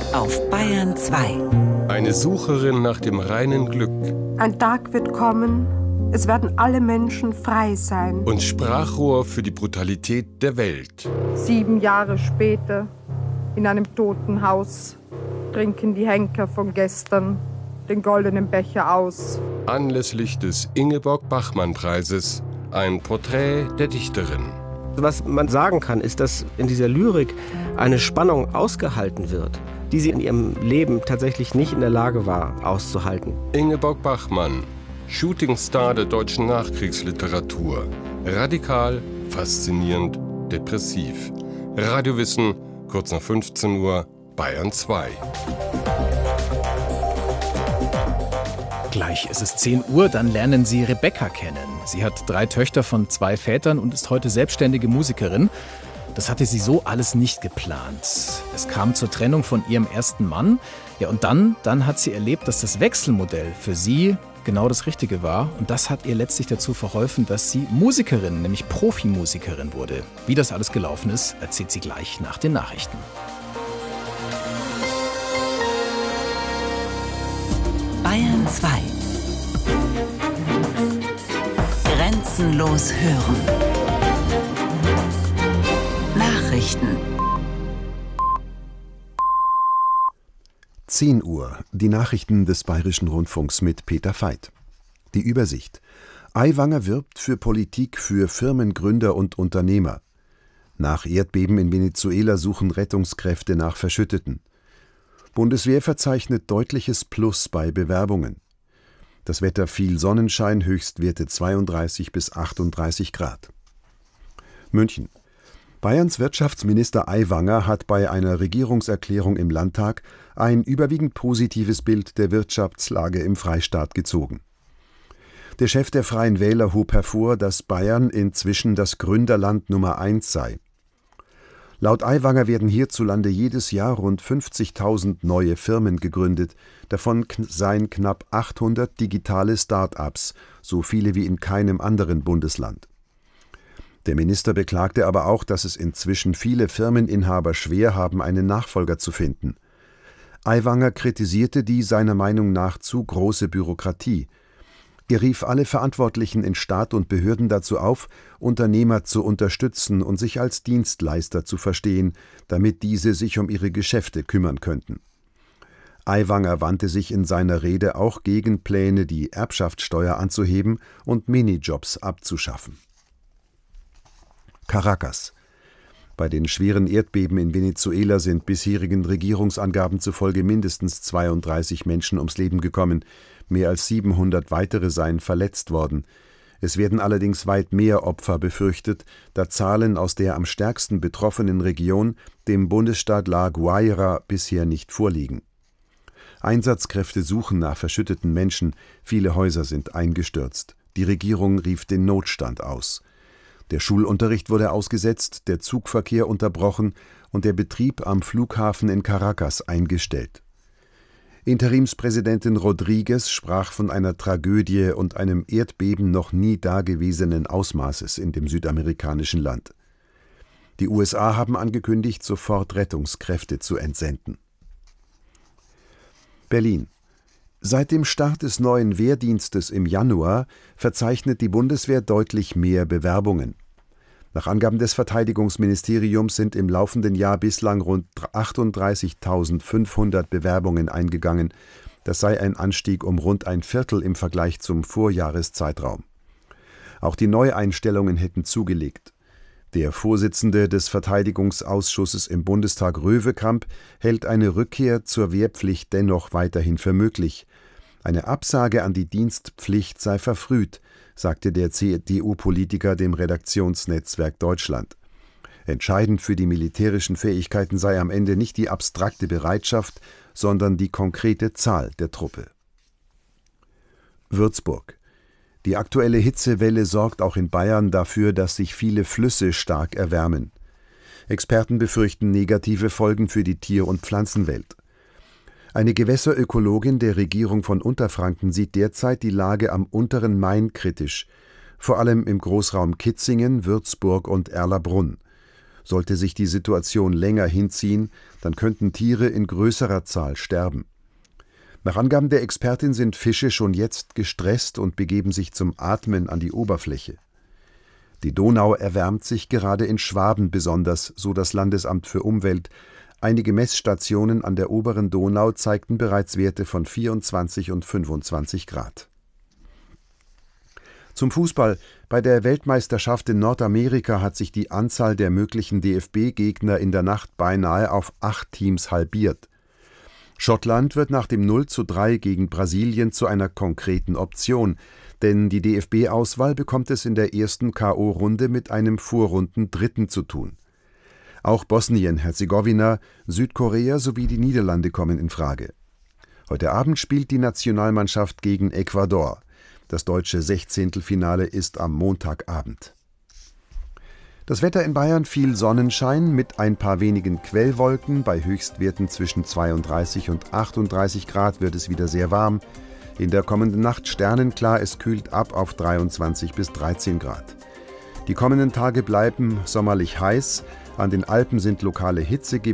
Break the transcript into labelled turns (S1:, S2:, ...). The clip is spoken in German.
S1: auf Bayern 2.
S2: Eine Sucherin nach dem reinen Glück.
S3: Ein Tag wird kommen, es werden alle Menschen frei sein.
S2: Und Sprachrohr für die Brutalität der Welt.
S3: 7 Jahre später, in einem toten Haus, trinken die Henker von gestern den goldenen Becher aus.
S2: Anlässlich des Ingeborg-Bachmann-Preises ein Porträt der Dichterin.
S4: Was man sagen kann, ist, dass in dieser Lyrik eine Spannung ausgehalten wird, die sie in ihrem Leben tatsächlich nicht in der Lage war, auszuhalten.
S2: Ingeborg Bachmann, Shootingstar der deutschen Nachkriegsliteratur. Radikal, faszinierend, depressiv. Radiowissen, kurz nach 15 Uhr, Bayern 2.
S5: Gleich ist es 10 Uhr, dann lernen Sie Rebecca kennen. Sie hat 3 Töchter von 2 Vätern und ist heute selbstständige Musikerin. Das hatte sie so alles nicht geplant. Es kam zur Trennung von ihrem ersten Mann. Ja, und dann hat sie erlebt, dass das Wechselmodell für sie genau das Richtige war. Und das hat ihr letztlich dazu verholfen, dass sie Musikerin, nämlich Profimusikerin wurde. Wie das alles gelaufen ist, erzählt sie gleich nach den Nachrichten.
S1: Bayern 2. Grenzenlos hören. Nachrichten.
S6: 10 Uhr. Die Nachrichten des Bayerischen Rundfunks mit Peter Veit. Die Übersicht. Aiwanger wirbt für Politik für Firmengründer und Unternehmer. Nach Erdbeben in Venezuela suchen Rettungskräfte nach Verschütteten. Bundeswehr verzeichnet deutliches Plus bei Bewerbungen. Das Wetter: viel Sonnenschein, Höchstwerte 32 bis 38 Grad. München. Bayerns Wirtschaftsminister Aiwanger hat bei einer Regierungserklärung im Landtag ein überwiegend positives Bild der Wirtschaftslage im Freistaat gezogen. Der Chef der Freien Wähler hob hervor, dass Bayern inzwischen das Gründerland Nummer 1 sei. Laut Aiwanger werden hierzulande jedes Jahr rund 50.000 neue Firmen gegründet, davon seien knapp 800 digitale Start-ups, so viele wie in keinem anderen Bundesland. Der Minister beklagte aber auch, dass es inzwischen viele Firmeninhaber schwer haben, einen Nachfolger zu finden. Aiwanger kritisierte die seiner Meinung nach zu große Bürokratie. Er rief alle Verantwortlichen in Staat und Behörden dazu auf, Unternehmer zu unterstützen und sich als Dienstleister zu verstehen, damit diese sich um ihre Geschäfte kümmern könnten. Aiwanger wandte sich in seiner Rede auch gegen Pläne, die Erbschaftssteuer anzuheben und Minijobs abzuschaffen. Caracas. Bei den schweren Erdbeben in Venezuela sind bisherigen Regierungsangaben zufolge mindestens 32 Menschen ums Leben gekommen. Mehr als 700 weitere seien verletzt worden. Es werden allerdings weit mehr Opfer befürchtet, da Zahlen aus der am stärksten betroffenen Region, dem Bundesstaat La Guaira, bisher nicht vorliegen. Einsatzkräfte suchen nach verschütteten Menschen, viele Häuser sind eingestürzt. Die Regierung rief den Notstand aus. Der Schulunterricht wurde ausgesetzt, der Zugverkehr unterbrochen und der Betrieb am Flughafen in Caracas eingestellt. Interimspräsidentin Rodriguez sprach von einer Tragödie und einem Erdbeben noch nie dagewesenen Ausmaßes in dem südamerikanischen Land. Die USA haben angekündigt, sofort Rettungskräfte zu entsenden. Berlin. Seit dem Start des neuen Wehrdienstes im Januar verzeichnet die Bundeswehr deutlich mehr Bewerbungen. Nach Angaben des Verteidigungsministeriums sind im laufenden Jahr bislang rund 38.500 Bewerbungen eingegangen. Das sei ein Anstieg um rund ein Viertel im Vergleich zum Vorjahreszeitraum. Auch die Neueinstellungen hätten zugelegt. Der Vorsitzende des Verteidigungsausschusses im Bundestag, Röwekamp, hält eine Rückkehr zur Wehrpflicht dennoch weiterhin für möglich. Eine Absage an die Dienstpflicht sei verfrüht, sagte der CDU-Politiker dem Redaktionsnetzwerk Deutschland. Entscheidend für die militärischen Fähigkeiten sei am Ende nicht die abstrakte Bereitschaft, sondern die konkrete Zahl der Truppe. Würzburg. Die aktuelle Hitzewelle sorgt auch in Bayern dafür, dass sich viele Flüsse stark erwärmen. Experten befürchten negative Folgen für die Tier- und Pflanzenwelt. Eine Gewässerökologin der Regierung von Unterfranken sieht derzeit die Lage am unteren Main kritisch, vor allem im Großraum Kitzingen, Würzburg und Erlabrunn. Sollte sich die Situation länger hinziehen, dann könnten Tiere in größerer Zahl sterben. Nach Angaben der Expertin sind Fische schon jetzt gestresst und begeben sich zum Atmen an die Oberfläche. Die Donau erwärmt sich gerade in Schwaben besonders, so das Landesamt für Umwelt. Einige Messstationen an der oberen Donau zeigten bereits Werte von 24 und 25 Grad. Zum Fußball. Bei der Weltmeisterschaft in Nordamerika hat sich die Anzahl der möglichen DFB-Gegner in der Nacht beinahe auf 8 Teams halbiert. Schottland wird nach dem 0:3 gegen Brasilien zu einer konkreten Option, denn die DFB-Auswahl bekommt es in der ersten K.O.-Runde mit einem Vorrundendritten zu tun. Auch Bosnien-Herzegowina, Südkorea sowie die Niederlande kommen in Frage. Heute Abend spielt die Nationalmannschaft gegen Ecuador. Das deutsche Sechzehntelfinale ist am Montagabend. Das Wetter in Bayern: viel Sonnenschein mit ein paar wenigen Quellwolken. Bei Höchstwerten zwischen 32 und 38 Grad wird es wieder sehr warm. In der kommenden Nacht sternenklar, es kühlt ab auf 23 bis 13 Grad. Die kommenden Tage bleiben sommerlich heiß. An den Alpen sind lokale Hitzegebiete